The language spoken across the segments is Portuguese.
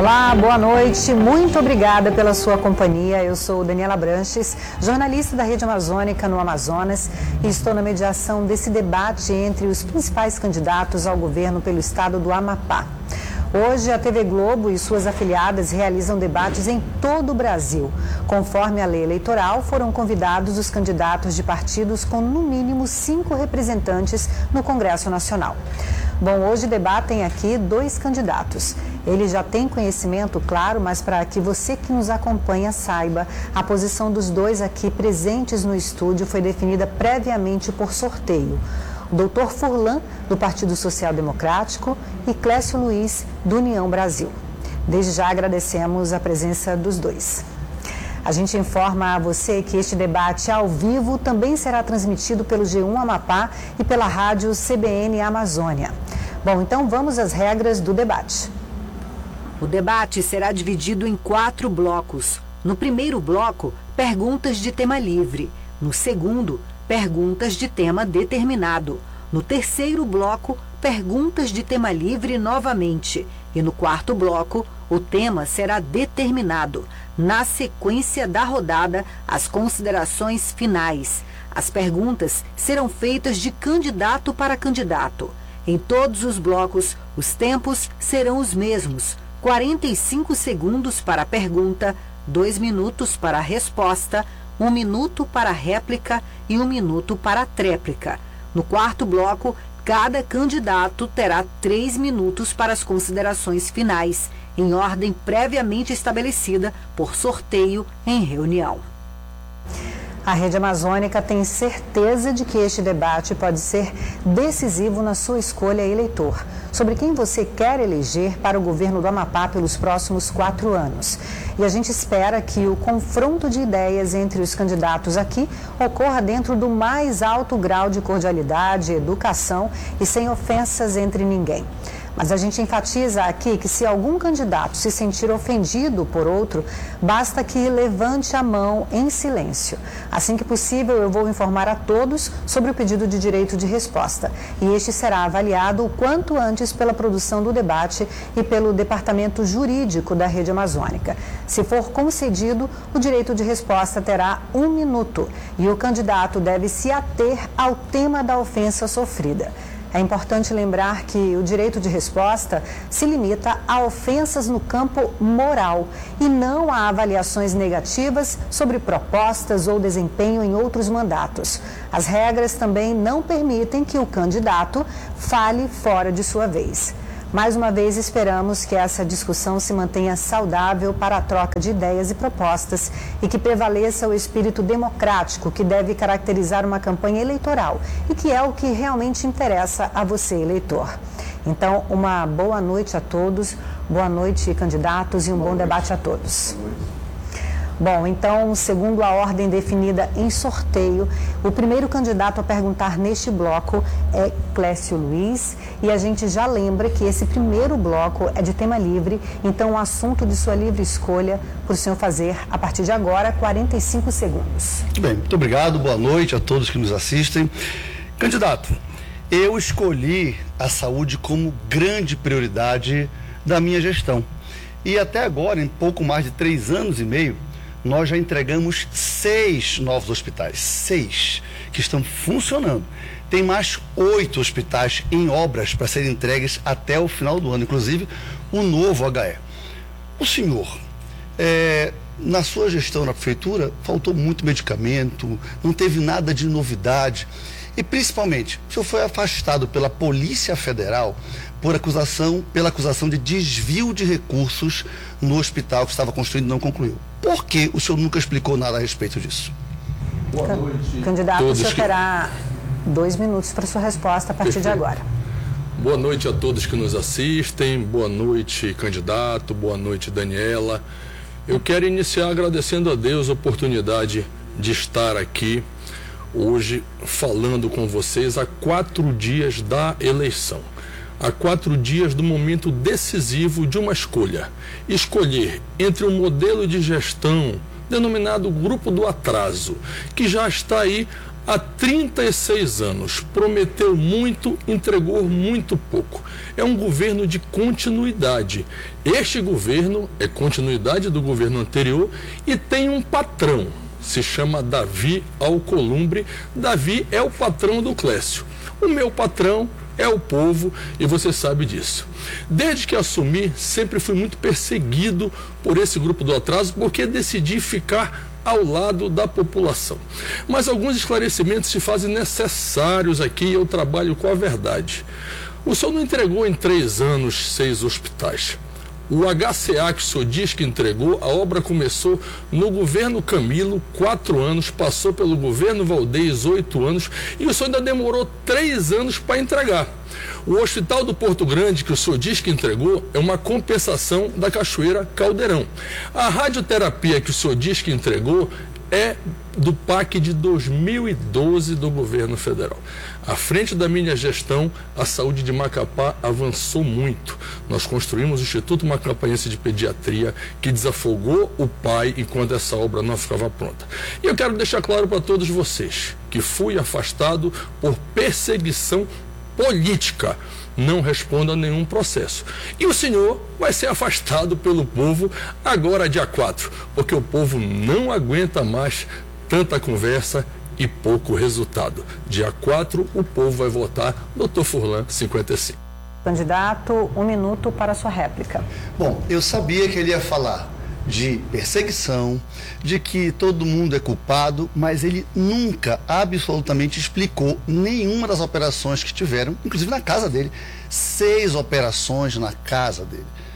Olá, boa noite, muito obrigada pela sua companhia. Eu sou Daniela Branches, jornalista da Rede Amazônica no Amazonas e estou na mediação desse debate entre os principais candidatos ao governo pelo estado do Amapá. Hoje, a TV Globo e suas afiliadas realizam debates em todo o Brasil. Conforme a lei eleitoral, foram convidados os candidatos de partidos com, no mínimo, 5 representantes no Congresso Nacional. Bom, hoje debatem aqui 2 candidatos. Eles já têm conhecimento, claro, mas para que você que nos acompanha saiba, a posição dos 2 aqui presentes no estúdio foi definida previamente por sorteio. O doutor Furlan, do Partido Social Democrático, e Clécio Luiz, do União Brasil. Desde já agradecemos a presença dos 2. A gente informa a você que este debate ao vivo também será transmitido pelo G1 Amapá e pela rádio CBN Amazônia. Bom, então vamos às regras do debate. O debate será dividido em 4 blocos. No primeiro bloco, perguntas de tema livre. No segundo, perguntas de tema determinado. No terceiro bloco, perguntas de tema livre novamente. E no quarto bloco, o tema será determinado. Na sequência da rodada, as considerações finais. As perguntas serão feitas de candidato para candidato. Em todos os blocos, os tempos serão os mesmos. 45 segundos para a pergunta, 2 minutos para a resposta, 1 minuto para a réplica e 1 minuto para a tréplica. No quarto bloco, cada candidato terá 3 minutos para as considerações finais, em ordem previamente estabelecida por sorteio em reunião. A Rede Amazônica tem certeza de que este debate pode ser decisivo na sua escolha, eleitor, sobre quem você quer eleger para o governo do Amapá pelos próximos 4 anos. E a gente espera que o confronto de ideias entre os candidatos aqui ocorra dentro do mais alto grau de cordialidade, educação e sem ofensas entre ninguém. Mas a gente enfatiza aqui que se algum candidato se sentir ofendido por outro, basta que levante a mão em silêncio. Assim que possível, eu vou informar a todos sobre o pedido de direito de resposta. E este será avaliado o quanto antes pela produção do debate e pelo Departamento Jurídico da Rede Amazônica. Se for concedido, o direito de resposta terá 1 minuto e o candidato deve se ater ao tema da ofensa sofrida. É importante lembrar que o direito de resposta se limita a ofensas no campo moral e não a avaliações negativas sobre propostas ou desempenho em outros mandatos. As regras também não permitem que o candidato fale fora de sua vez. Mais uma vez, esperamos que essa discussão se mantenha saudável para a troca de ideias e propostas e que prevaleça o espírito democrático que deve caracterizar uma campanha eleitoral e que é o que realmente interessa a você, eleitor. Então, uma boa noite a todos, boa noite, candidatos, e um bom debate a todos. Bom, então, segundo a ordem definida em sorteio, o primeiro candidato a perguntar neste bloco é Clécio Luiz. E a gente já lembra que esse primeiro bloco é de tema livre, então o assunto de sua livre escolha para o senhor fazer a partir de agora, 45 segundos. Muito bem, muito obrigado, boa noite a todos que nos assistem. Candidato, eu escolhi a saúde como grande prioridade da minha gestão. E até agora, em pouco mais de 3 anos e meio, nós já entregamos 6 novos hospitais, 6 que estão funcionando. Tem mais 8 hospitais em obras para serem entregues até o final do ano, inclusive o novo HE. O senhor, na sua gestão na prefeitura, faltou muito medicamento, não teve nada de novidade. E principalmente, o senhor foi afastado pela Polícia Federal pela acusação de desvio de recursos no hospital que estava construindo e não concluiu. Por que o senhor nunca explicou nada a respeito disso? Boa noite. Candidato, o senhor terá 2 minutos para sua resposta a partir de agora. Boa noite a todos que nos assistem, boa noite, candidato, boa noite, Daniela. Eu quero iniciar agradecendo a Deus a oportunidade de estar aqui hoje falando com vocês há 4 dias da eleição. Há 4 dias do momento decisivo de uma escolha. Escolher entre um modelo de gestão denominado Grupo do Atraso, que já está aí Há 36 anos, prometeu muito, entregou muito pouco. É um governo de continuidade. Este governo é continuidade do governo anterior e tem um patrão, se chama Davi Alcolumbre. Davi é o patrão do Clécio. O meu patrão é o povo e você sabe disso. Desde que assumi, sempre fui muito perseguido por esse grupo do atraso, porque decidi ficar ao lado da população. Mas alguns esclarecimentos se fazem necessários aqui e eu trabalho com a verdade. O senhor não entregou em 3 anos 6 hospitais. O HCA que o senhor diz que entregou, a obra começou no governo Camilo, 4 anos, passou pelo governo Valdez, 8 anos, e o senhor ainda demorou 3 anos para entregar. O Hospital do Porto Grande, que o senhor diz que entregou, é uma compensação da Cachoeira Caldeirão. A radioterapia que o senhor diz que entregou é do PAC de 2012 do governo federal. À frente da minha gestão, a saúde de Macapá avançou muito. Nós construímos o Instituto Macapaense de Pediatria, que desafogou o pai enquanto essa obra não ficava pronta. E eu quero deixar claro para todos vocês que fui afastado por perseguição política. Não respondo a nenhum processo. E o senhor vai ser afastado pelo povo agora, dia 4, porque o povo não aguenta mais tanta conversa e pouco resultado. Dia 4, o povo vai votar Dr. Furlan 55. Candidato, 1 minuto para a sua réplica. Bom, eu sabia que ele ia falar de perseguição, de que todo mundo é culpado, mas ele nunca absolutamente explicou nenhuma das operações que tiveram, inclusive na casa dele. 6 operações na casa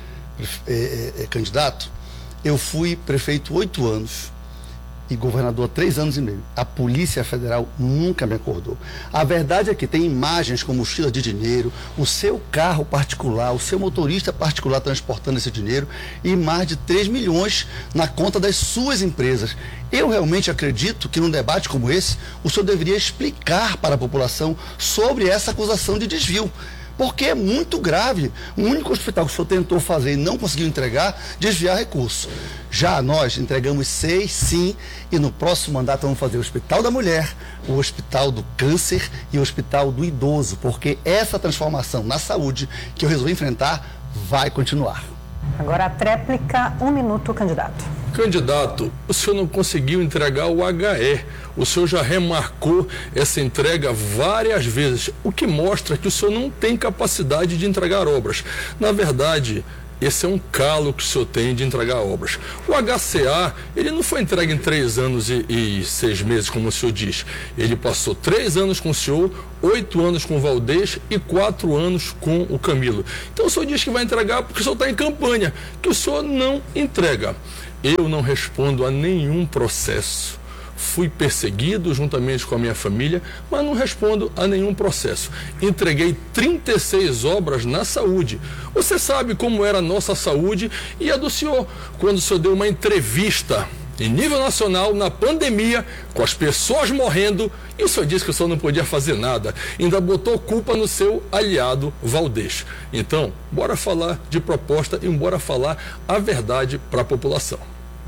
dele. Candidato, eu fui prefeito 8 anos e governador 3 anos e meio. A Polícia Federal nunca me acordou. A verdade é que tem imagens com mochila de dinheiro, o seu carro particular, o seu motorista particular transportando esse dinheiro e mais de 3 milhões na conta das suas empresas. Eu realmente acredito que num debate como esse, o senhor deveria explicar para a população sobre essa acusação de desvio. Porque é muito grave. O único hospital que o senhor tentou fazer e não conseguiu entregar, desviar recursos. Já nós entregamos 6, sim, e no próximo mandato vamos fazer o Hospital da Mulher, o Hospital do Câncer e o Hospital do Idoso, porque essa transformação na saúde que eu resolvi enfrentar vai continuar. Agora a tréplica, 1 minuto, candidato. Candidato, o senhor não conseguiu entregar o HE. O senhor já remarcou essa entrega várias vezes, o que mostra que o senhor não tem capacidade de entregar obras. Na verdade, esse é um calo que o senhor tem de entregar obras. O HCA, ele não foi entregue em 3 anos e 6 meses, como o senhor diz. Ele passou 3 anos com o senhor, 8 anos com o Valdez e 4 anos com o Camilo. Então o senhor diz que vai entregar porque o senhor está em campanha, que o senhor não entrega. Eu não respondo a nenhum processo. Fui perseguido juntamente com a minha família, mas não respondo a nenhum processo. Entreguei 36 obras na saúde. Você sabe como era a nossa saúde e a do senhor, quando o senhor deu uma entrevista em nível nacional, na pandemia, com as pessoas morrendo, e o senhor disse que o senhor não podia fazer nada. Ainda botou culpa no seu aliado Valdez. Então, bora falar de proposta e bora falar a verdade para a população.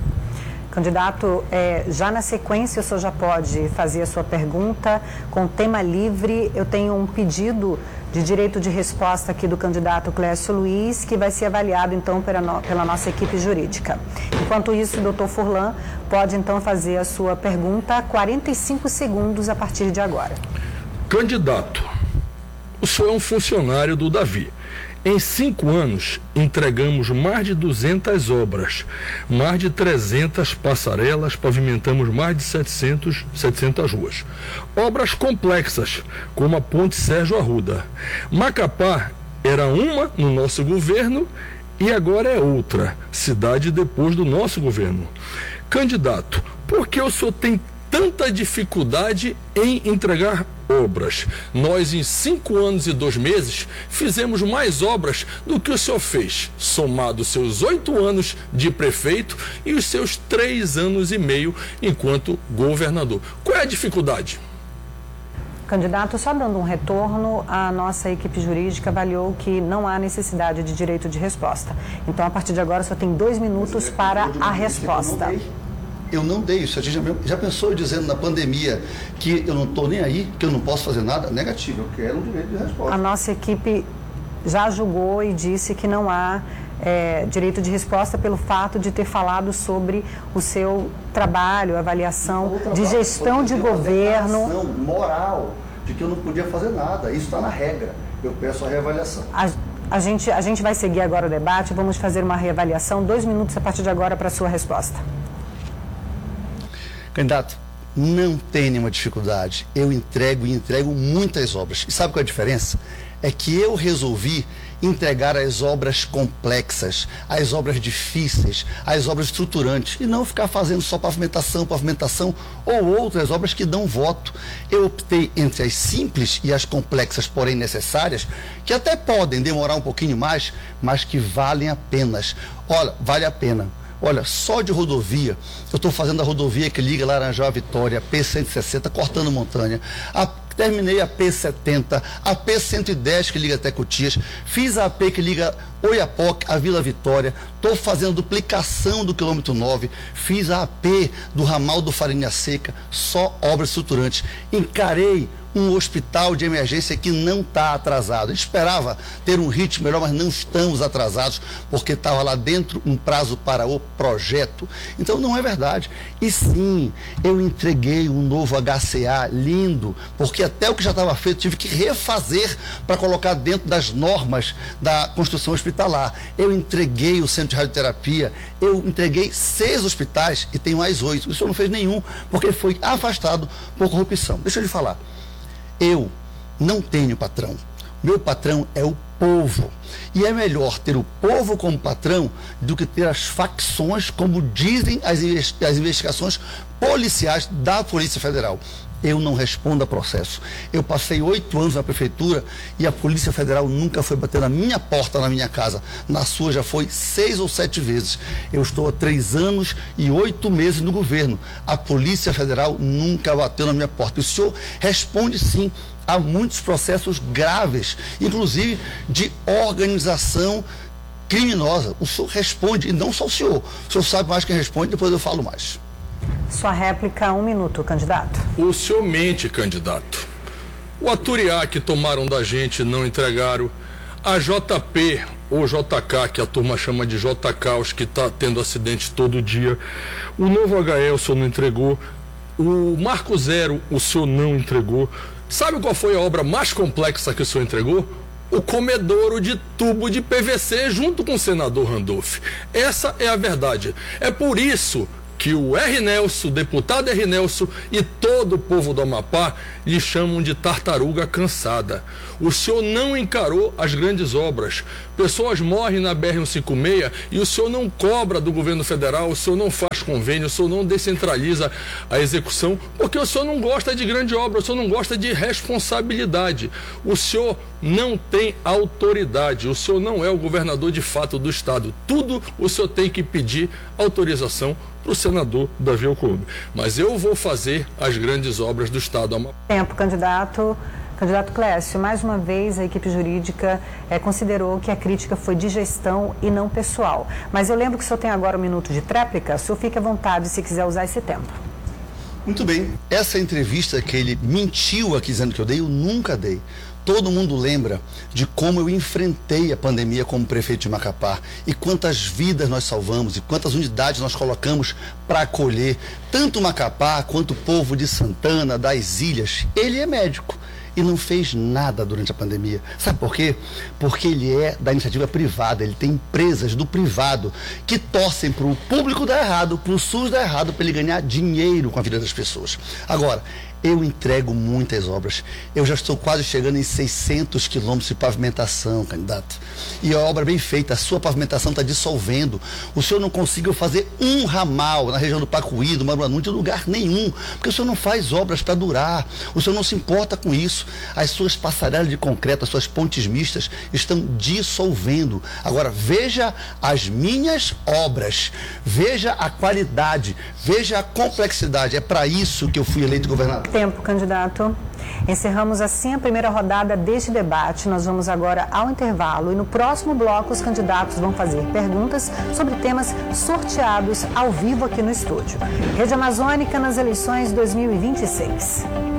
Candidato, já na sequência o senhor já pode fazer a sua pergunta com tema livre. Eu tenho um pedido de direito de resposta aqui do candidato Clécio Luiz, que vai ser avaliado então pela nossa equipe jurídica. Enquanto isso, o doutor Furlan pode então fazer a sua pergunta, 45 segundos a partir de agora. Candidato, o senhor é um funcionário do Davi. Em 5 anos, entregamos mais de 200 obras, mais de 300 passarelas, pavimentamos mais de 700 ruas. Obras complexas, como a Ponte Sérgio Arruda. Macapá era uma no nosso governo e agora é outra cidade depois do nosso governo. Candidato, por que o senhor tem tanta dificuldade em entregar obras? Nós, em 5 anos e 2 meses, fizemos mais obras do que o senhor fez, somado os seus 8 anos de prefeito e os seus 3 anos e meio enquanto governador. Qual é a dificuldade? Candidato, só dando um retorno, a nossa equipe jurídica avaliou que não há necessidade de direito de resposta. Então, a partir de agora, só tem 2 minutos para a resposta. eu não dei isso. A gente já pensou dizendo na pandemia que eu não estou nem aí, que eu não posso fazer nada? Negativo, eu quero um direito de resposta. A nossa equipe já julgou e disse que não há direito de resposta pelo fato de ter falado sobre o seu trabalho, avaliação de gestão de governo. Uma moral de que eu não podia fazer nada. Isso está na regra. Eu peço a reavaliação. A gente vai seguir agora o debate, vamos fazer uma reavaliação. 2 minutos a partir de agora para a sua resposta. Candidato, não tem nenhuma dificuldade. Eu entrego muitas obras. E sabe qual é a diferença? É que eu resolvi entregar as obras complexas, as obras difíceis, as obras estruturantes, e não ficar fazendo só pavimentação ou outras obras que dão voto. Eu optei entre as simples e as complexas, porém necessárias, que até podem demorar um pouquinho mais, mas que valem a pena. Olha, vale a pena. Olha, só de rodovia, eu estou fazendo a rodovia que liga Laranjal a Vitória, P160, cortando montanha. Terminei a P70, a P110 que liga até Cotias, fiz a AP que liga Oiapoque a Vila Vitória, estou fazendo duplicação do quilômetro 9, fiz a AP do ramal do Farinha Seca, só obras estruturantes. Encarei um hospital de emergência que não está atrasado. Eu esperava ter um ritmo melhor, mas não estamos atrasados, porque estava lá dentro um prazo para o projeto. Então não é verdade. E sim, eu entreguei um novo HCA lindo, porque até o que já estava feito tive que refazer para colocar dentro das normas da construção hospitalar. Eu entreguei o centro de radioterapia, eu entreguei 6 hospitais e tem mais 8. O senhor não fez nenhum, porque foi afastado por corrupção. Deixa eu lhe falar. Eu não tenho patrão. Meu patrão é o povo. E é melhor ter o povo como patrão do que ter as facções, como dizem as investigações policiais da Polícia Federal. Eu não respondo a processo. Eu passei 8 anos na prefeitura e a Polícia Federal nunca foi bater na minha porta, na minha casa. Na sua já foi 6 ou 7 vezes. Eu estou há 3 anos e 8 meses no governo. A Polícia Federal nunca bateu na minha porta. E o senhor responde sim a muitos processos graves, inclusive de organização criminosa. O senhor responde, e não só o senhor. O senhor sabe mais quem responde, depois eu falo mais. Sua réplica, 1 minuto, candidato. O senhor mente, candidato. O Aturiá que tomaram da gente não entregaram. A JP ou JK, que a turma chama de JK, os que está tendo acidente todo dia. O novo HE o senhor não entregou. O Marco Zero o senhor não entregou. Sabe qual foi a obra mais complexa que o senhor entregou? O comedouro de tubo de PVC junto com o senador Randolph. Essa é a verdade. É por isso que o R. Nelson, o deputado R. Nelson e todo o povo do Amapá lhe chamam de tartaruga cansada. O senhor não encarou as grandes obras. Pessoas morrem na BR-156 e o senhor não cobra do governo federal, o senhor não faz convênio, o senhor não descentraliza a execução, porque o senhor não gosta de grande obra, o senhor não gosta de responsabilidade. O senhor não tem autoridade, o senhor não é o governador de fato do estado. Tudo o senhor tem que pedir autorização para o senador Davi Alcolumbre. Mas eu vou fazer as grandes obras do estado. Tempo, candidato. Candidato Clécio, mais uma vez a equipe jurídica considerou que a crítica foi de gestão e não pessoal. Mas eu lembro que o senhor tem agora 1 minuto de tréplica, o senhor fique à vontade se quiser usar esse tempo. Muito bem. Essa entrevista que ele mentiu aqui dizendo que eu dei, eu nunca dei. Todo mundo lembra de como eu enfrentei a pandemia como prefeito de Macapá e quantas vidas nós salvamos e quantas unidades nós colocamos para acolher tanto Macapá quanto o povo de Santana, das ilhas. Ele é médico e não fez nada durante a pandemia. Sabe por quê? Porque ele é da iniciativa privada, ele tem empresas do privado que torcem para o público dar errado, para o SUS dar errado, para ele ganhar dinheiro com a vida das pessoas. Agora, eu entrego muitas obras. Eu já estou quase chegando em 600 quilômetros de pavimentação, candidato. E a obra bem feita, a sua pavimentação está dissolvendo. O senhor não conseguiu fazer um ramal na região do Pacuí, do Maruanu, de lugar nenhum, porque o senhor não faz obras para durar. O senhor não se importa com isso. As suas passarelas de concreto, as suas pontes mistas estão dissolvendo. Agora, veja as minhas obras. Veja a qualidade. Veja a complexidade. É para isso que eu fui eleito governador. Tempo, candidato. Encerramos assim a primeira rodada deste debate. Nós vamos agora ao intervalo e no próximo bloco os candidatos vão fazer perguntas sobre temas sorteados ao vivo aqui no estúdio. Rede Amazônica nas eleições 2026.